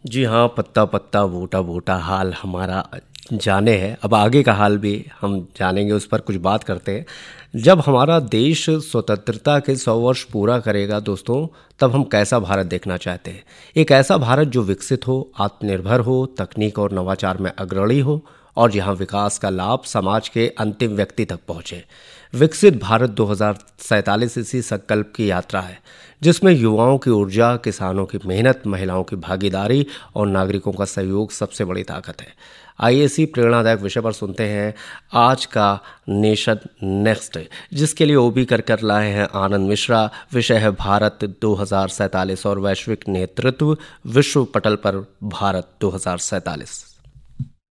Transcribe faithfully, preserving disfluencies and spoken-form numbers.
जी हाँ, पत्ता पत्ता बूटा बूटा हाल हमारा जाने है। अब आगे का हाल भी हम जानेंगे, उस पर कुछ बात करते हैं। जब हमारा देश स्वतंत्रता के सौ वर्ष पूरा करेगा दोस्तों, तब हम कैसा भारत देखना चाहते हैं? एक ऐसा भारत जो विकसित हो, आत्मनिर्भर हो, तकनीक और नवाचार में अग्रणी हो, और जहां विकास का लाभ समाज के अंतिम व्यक्ति तक पहुंचे। विकसित भारत दो हज़ार सैंतालीस इसी संकल्प की यात्रा है, जिसमें युवाओं की ऊर्जा, किसानों की मेहनत, महिलाओं की भागीदारी और नागरिकों का सहयोग सबसे बड़ी ताकत है। आइए इसी प्रेरणादायक विषय पर सुनते हैं आज का नेशन नेक्स्ट, जिसके लिए ओबी कर कर लाए हैं आनंद मिश्रा। विषय है भारत दो हज़ार सैंतालीस और वैश्विक नेतृत्व, विश्व पटल पर भारत दो हज़ार सैंतालीस।